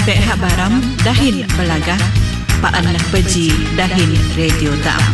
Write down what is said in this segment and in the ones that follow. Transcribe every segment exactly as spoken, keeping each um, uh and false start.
Pek hak baram dahin belagah paan lah peji dahin radio tam.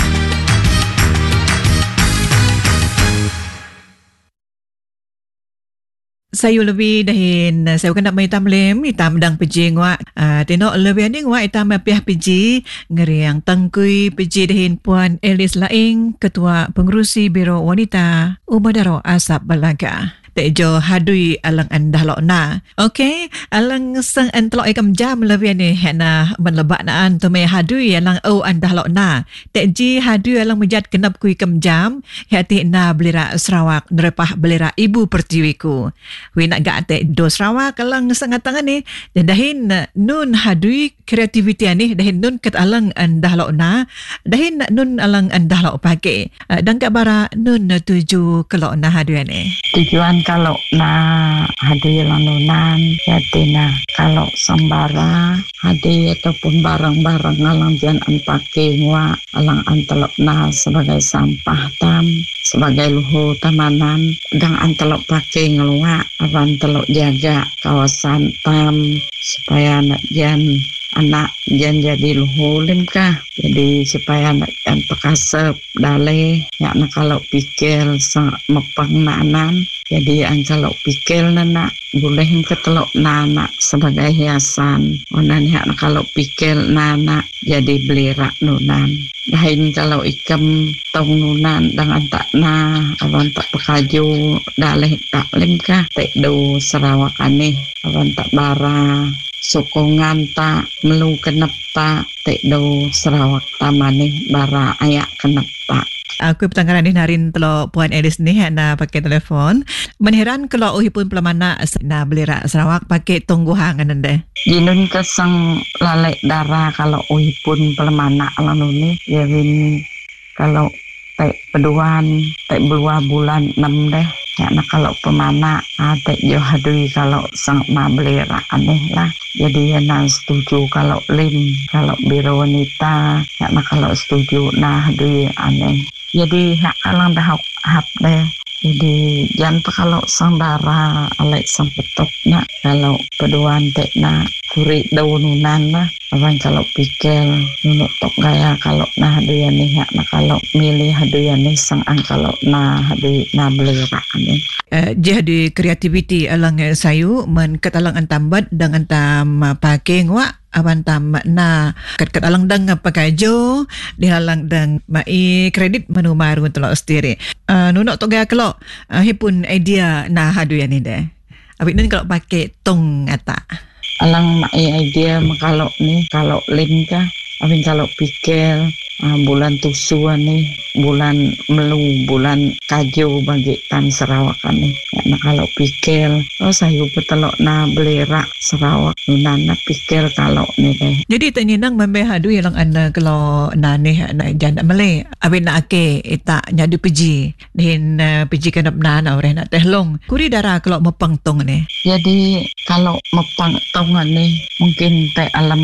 Saya lebih dahin saya kan nak mai tam lem itam dang peji ngwa uh, tino lebih ni ngwa itam piah peji ngeriang tangkui peji dahin Puan Elis Laing, Ketua Pengerusi Biro Wanita Umadaro Asap Balaga. Tejo hadui alang andah lo na. Okay, alang sang antelok ikam jam lebih ni hena menlebak naan tu me hadui alang au andah lo na. Teji hadui alang menjat kenap ku ikam jam hati na belira Sarawak nerepah belira Ibu Pertiwiku. Wi nak gak te do Sarawak alang sangat tangan ni dahin nun hadui kreativiti ni dahin nun ket alang andah lo na. Dahin nun alang andah lo pakai. Dan kat bara nun tuju kelok na hadui ni. Tujuan kalau na hadiah lanunan jadi na kalau sembara hadiah ataupun barang-barang alang jangan pakai ngwa alang antelok na sebagai sampah tam sebagai luhur tamanan dan antelok pakai ngeluak awan telok jaga kawasan tam supaya nak jan anak jan jadi luhur lim kah jadi supaya anak jan pekasep dale yak nak kalau pikir mepang nanan jadi ang kalau pikir nak boleh ketelok nanak sebagai hiasan onan yak nak kalau pikir nanak jadi belirak nunan dahin kalau ikam tong nunan dengan tak na awan tak pekaju dale tak lim kah tek do Sarawak aneh awan tak bara sokongan tak melu kenep tak tek do Sarawak tamane bara ayak kenep tak. Aku petanggaran ni narin telo Puan Elis ni na pakai telefon. Menheran kalau uhipun pelamana na belira Sarawak pakai tungguhan nende. Jinun kesang lalek darah kalau uhipun pelamana alanu ni ya win kalau tek peduan tek dua bulan enam deh. Ya nak kalau pemana tek jo hadui kalau sang ma belira aneh lah. Jadi ya nak setuju kalau lim kalau biro wanita ya nak kalau setuju nah hadui aneh. Jadi hak alang dah hap deh. Jadi jangan kalau sambara alek sampetok nak kalau peduan tek nak kurik daununan lah. Abang kalau pikir nunuk tok gaya kalau nah haduyan ni hak nak kalau milih haduyan ni sang ang kalau nah hadu nah belera ni. Uh, jadi kreativiti alang sayu men katalang antambat dan antam pakai ngwa aban tam na kat kat alang dang pakajo dihalang dang mai kredit menu maru telok sendiri. Uh, nunuk tok gaya kelok uh, hipun idea nah haduyan ni deh. Abik nun kalau pakai tong ata. Alang mai idea kalau ni kalau lim kah abin kalau pikir uh, bulan tusuan ni bulan melu bulan kajo bagi tan Sarawak ni ya, nah kalau pikir oh saya betelok na belera Sarawak nunan na pikir kalau ni deh. Jadi teninang membe hadu yang anda kalau na ni na janda male abin na ake ita nyadu peji din uh, peji kanap na na ore na tehlong kuri darah kalau mepang tong ni. Jadi kalau mepang tong ni mungkin te alam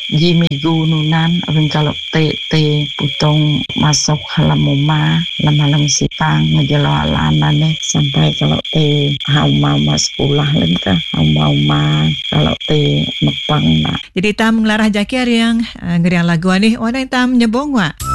jimigu nunan abin kalau te te putong masuk halam rumah lam-halam sipang ngejelo alana ni sampai kalau te hauma sekolah len kah hauma kalau te mepang nak. Jadi tam ngelarah jakir yang uh, ngeriang lagu ni orang tam nyebong wa.